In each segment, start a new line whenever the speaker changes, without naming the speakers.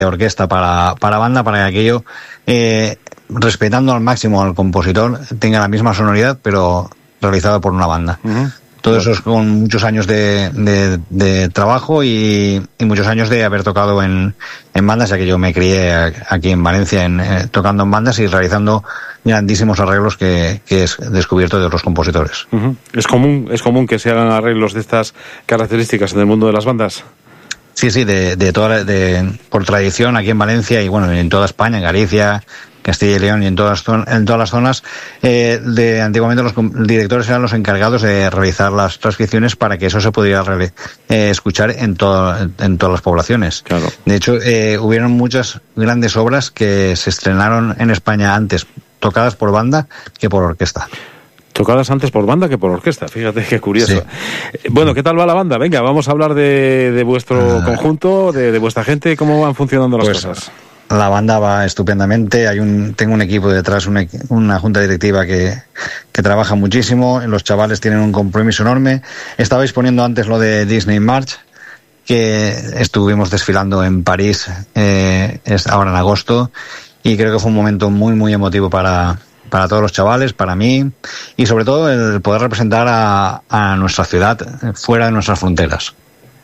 orquesta para banda, para que aquello, respetando al máximo al compositor, tenga la misma sonoridad, pero realizado por una banda. Uh-huh. Todo eso es con muchos años de trabajo y muchos años de haber tocado en bandas, ya que yo me crié aquí en Valencia tocando en bandas y realizando grandísimos arreglos que es descubierto de otros compositores.
Uh-huh. ¿Es común que se hagan arreglos de estas características en el mundo de las bandas?
Sí, por tradición aquí en Valencia y bueno, en toda España, en Galicia, Castilla y León y en todas las zonas, antiguamente los directores eran los encargados de realizar las transcripciones para que eso se pudiera escuchar en todas las poblaciones.
Claro.
De hecho, hubieron muchas grandes obras que se estrenaron en España antes, tocadas por banda que por orquesta.
Tocadas antes por banda que por orquesta, fíjate qué curioso. Sí. Bueno, ¿qué tal va la banda? Venga, vamos a hablar de vuestro conjunto, de vuestra gente, ¿cómo van funcionando las cosas?
La banda va estupendamente, tengo un equipo detrás, una junta directiva que trabaja muchísimo, los chavales tienen un compromiso enorme. Estabais poniendo antes lo de Disney March, que estuvimos desfilando en París ahora en agosto, y creo que fue un momento muy, muy emotivo para todos los chavales, para mí, y sobre todo el poder representar a nuestra ciudad fuera de nuestras fronteras.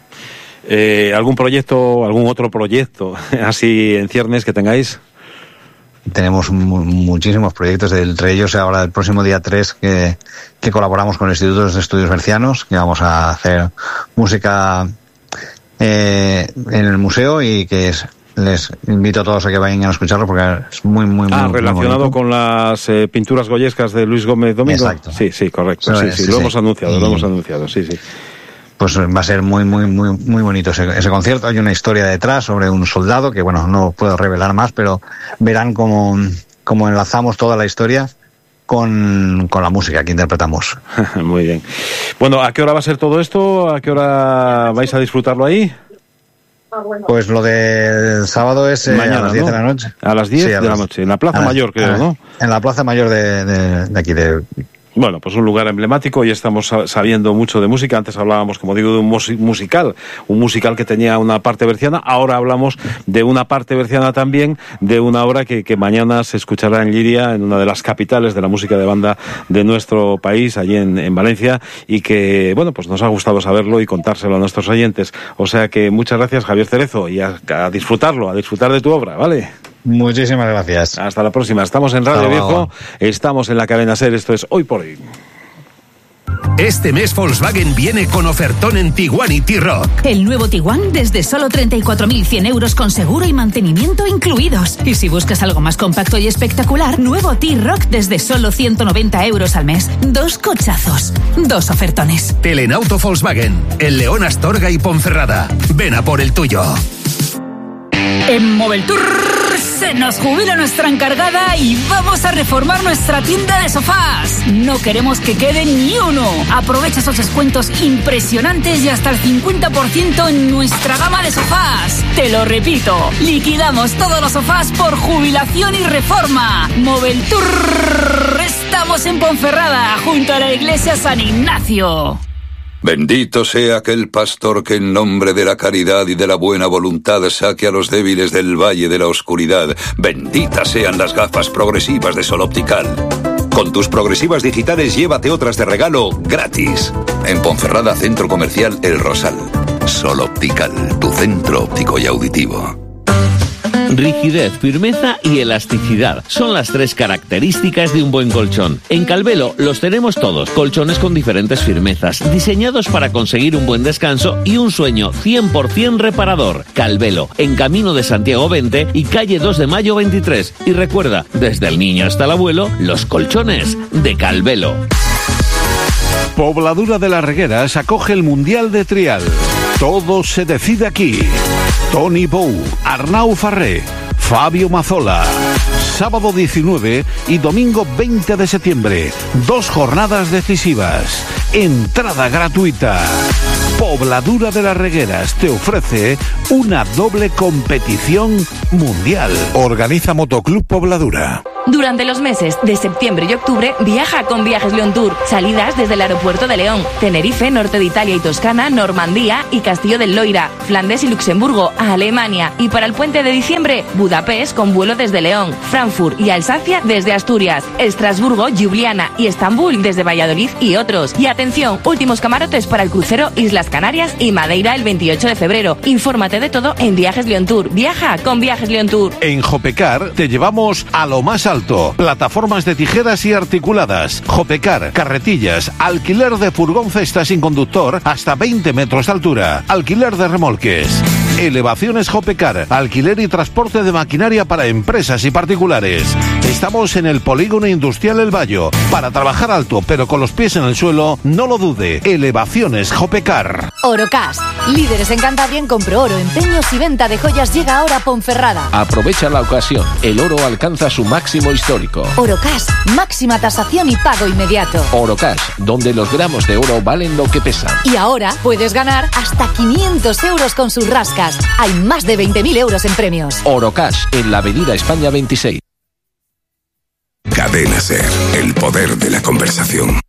¿Algún otro proyecto así en ciernes que tengáis?
Tenemos muchísimos proyectos, entre ellos ahora el próximo día 3 que colaboramos con el Instituto de Estudios Bercianos, que vamos a hacer música en el museo y que les invito a todos a que vayan a escucharlo porque es muy
relacionado
muy
con las pinturas goyescas de Luis Gómez Domingo.
Exacto.
Sí, correcto. Sí, lo hemos anunciado, sí.
Pues va a ser muy bonito ese concierto. Hay una historia detrás sobre un soldado que, bueno, no puedo revelar más, pero verán cómo enlazamos toda la historia con la música que interpretamos.
Muy bien. Bueno, ¿a qué hora va a ser todo esto? ¿A qué hora vais a disfrutarlo ahí?
Pues lo del sábado es
mañana,
a las 10 de la noche.
A las 10 de la noche, en la Plaza Mayor, creo, ¿no?
En la Plaza Mayor de aquí, de...
Bueno, pues un lugar emblemático y estamos sabiendo mucho de música. Antes hablábamos, como digo, de un musical que tenía una parte berciana. Ahora hablamos de una parte berciana también, de una obra que mañana se escuchará en Llíria, en una de las capitales de la música de banda de nuestro país, allí en Valencia, y que, bueno, pues nos ha gustado saberlo y contárselo a nuestros oyentes. O sea que muchas gracias, Javier Cerezo, y a disfrutarlo, a disfrutar de tu obra, ¿vale?
Muchísimas gracias.
Hasta la próxima. Estamos en Radio Viejo, estamos en la cadena SER, esto es Hoy por Hoy.
Este mes Volkswagen viene con ofertón en Tiguan y T-Roc.
El nuevo Tiguan desde solo 34.100 euros con seguro y mantenimiento incluidos. Y si buscas algo más compacto y espectacular, nuevo T-Roc desde solo 190 euros al mes. 2 cochazos, 2 ofertones.
Telenauto Volkswagen, en León, Astorga y Ponferrada. Ven a por el tuyo.
En Moveltour se nos jubila nuestra encargada y vamos a reformar nuestra tienda de sofás. No queremos que quede ni uno. Aprovecha esos descuentos impresionantes y hasta el 50% en nuestra gama de sofás. Te lo repito, liquidamos todos los sofás por jubilación y reforma. Moveltour. Estamos en Ponferrada, junto a la iglesia San Ignacio.
Bendito sea aquel pastor que en nombre de la caridad y de la buena voluntad saque a los débiles del valle de la oscuridad. Benditas sean las gafas progresivas de Sol Optical. Con tus progresivas digitales llévate otras de regalo gratis. En Ponferrada, Centro Comercial El Rosal. Sol Optical, tu centro óptico y auditivo.
Rigidez, firmeza y elasticidad son las 3 características de un buen colchón. En Calvelo los tenemos todos, colchones con diferentes firmezas, diseñados para conseguir un buen descanso y un sueño 100% reparador. Calvelo, en Camino de Santiago 20 y calle 2 de Mayo 23. Y recuerda, desde el niño hasta el abuelo, los colchones de Calvelo.
Pobladura de las Regueras acoge el Mundial de Trial. Todo se decide aquí. Tony Bou, Arnau Farré, Fabio Mazzola. Sábado 19 y domingo 20 de septiembre. 2 jornadas decisivas. Entrada gratuita. Pobladura de las Regueras te ofrece una doble competición mundial. Organiza Motoclub Pobladura.
Durante los meses de septiembre y octubre, viaja con Viajes León Tour. Salidas desde el aeropuerto de León, Tenerife, norte de Italia y Toscana, Normandía y Castillo del Loira, Flandes y Luxemburgo, a Alemania. Y para el puente de diciembre, Budapest con vuelo desde León, Frankfurt y Alsacia desde Asturias, Estrasburgo, Ljubljana y Estambul desde Valladolid y otros. Y atención, últimos camarotes para el crucero Islas Canarias y Madeira el 28 de febrero. Infórmate de todo en Viajes León Tour. Viaja con Viajes León Tour.
En Jopecar te llevamos a lo más alto. Plataformas de tijeras y articuladas. Jopecar, carretillas, alquiler de furgón cesta sin conductor hasta 20 metros de altura. Alquiler de remolques. Elevaciones Jopecar, alquiler y transporte de maquinaria para empresas y particulares. Estamos en el Polígono Industrial El Bayo. Para trabajar alto pero con los pies en el suelo, no lo dude. Elevaciones Jopecar.
Orocash, líderes en Cantabria en compro oro, empeños y venta de joyas, llega ahora a Ponferrada.
Aprovecha la ocasión, el oro alcanza su máximo histórico.
Orocash, máxima tasación y pago inmediato.
Orocash, donde los gramos de oro valen lo que pesan.
Y ahora puedes ganar hasta 500 euros con sus rascas. Hay más de 20.000 euros en premios.
Orocash, en la Avenida España 26.
Cadena SER, el poder de la conversación.